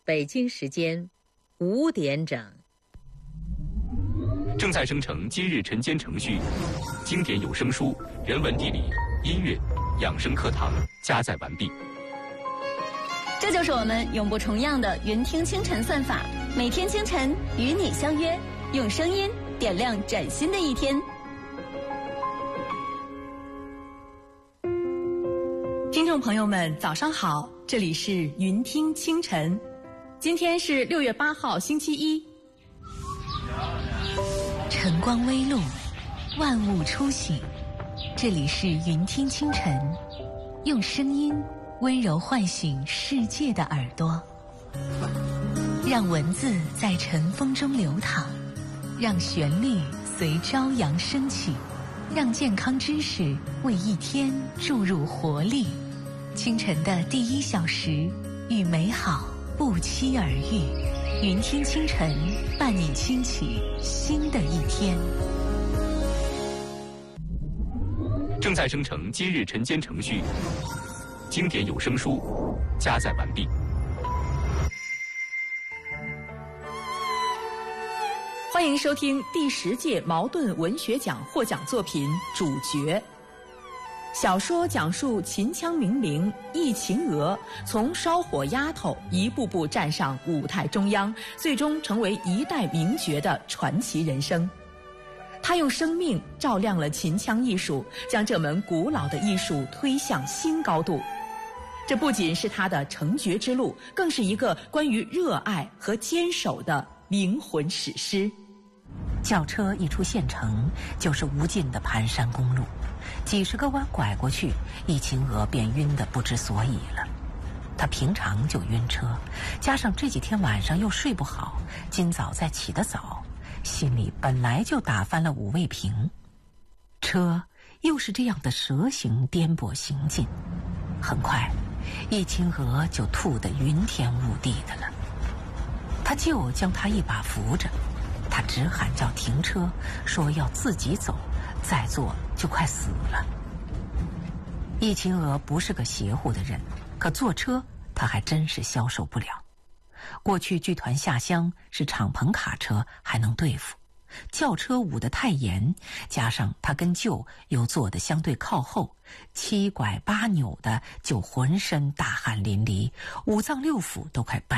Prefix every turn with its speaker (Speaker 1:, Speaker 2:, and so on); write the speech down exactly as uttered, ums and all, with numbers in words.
Speaker 1: 北京时间五点整。
Speaker 2: 正在生成今日晨间程序，经典有声书、人文地理、音乐、养生课堂加载完毕。
Speaker 3: 这就是我们永不重样的云听清晨算法，每天清晨与你相约，用声音点亮崭新的一天。
Speaker 4: 听众朋友们，早上好，这里是云听清晨，今天是六月八号，星期一。
Speaker 5: 晨光微露，万物初醒，这里是云听清晨，用声音温柔唤醒世界的耳朵，让文字在晨风中流淌，让旋律随朝阳升起，让健康知识为一天注入活力。清晨的第一小时，与美好不期而遇。云听清晨，伴你轻启新的一天。
Speaker 2: 正在生成今日晨间程序，经典有声书加载完毕。
Speaker 4: 欢迎收听第十届茅盾文学奖获奖作品《主角》。小说讲述秦腔名伶易秦娥从烧火丫头一步步站上舞台中央，最终成为一代名角的传奇人生。她用生命照亮了秦腔艺术，将这门古老的艺术推向新高度。这不仅是她的成角之路，更是一个关于热爱和坚守的灵魂史诗。
Speaker 5: 轿车一出县城，就是无尽的盘山公路，几十个弯拐过去，易秦娥便晕得不知所以了。她平常就晕车，加上这几天晚上又睡不好，今早再起得早，心里本来就打翻了五味瓶。车又是这样的蛇形颠簸行进，很快易秦娥就吐得云天雾地的了。他舅将她一把扶着，他直喊叫停车，说要自己走，再坐就快死了。易秦娥不是个邪乎的人，可坐车他还真是消受不了。过去剧团下乡是敞篷卡车还能对付，轿车捂得太严，加上他跟舅又坐得相对靠后，七拐八扭的就浑身大汗淋漓，五脏六腑都快掰